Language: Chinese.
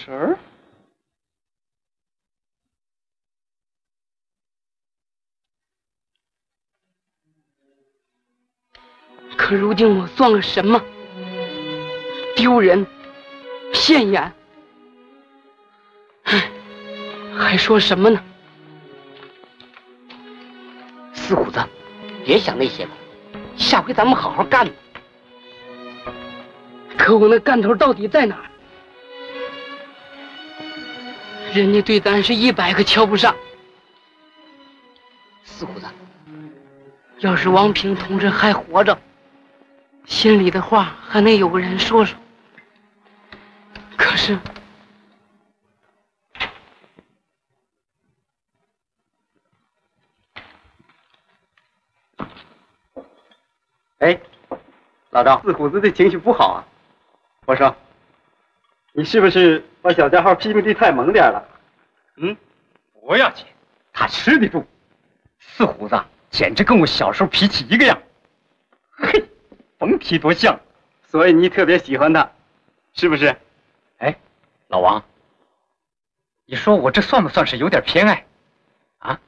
神儿？ 可如今我算个什么？丢人，现眼。唉，还说什么呢？ 四虎子，别想那些了，下回咱们好好干吧。 可我那干头到底在哪儿？人家对咱是100个瞧不上。 四虎子， 要是王平同志还活着，心里的话还能有个人说说。可是， 哎，老赵，四虎子的情绪不好啊。我说，你是不是把小家伙批评的太猛点了？ 不要紧，他吃得住。四虎子简直跟我小时候脾气一个样，嘿，甭提多像。 所以你特别喜欢他，是不是？ 哎，老王，你说我这算不算是有点偏爱？啊？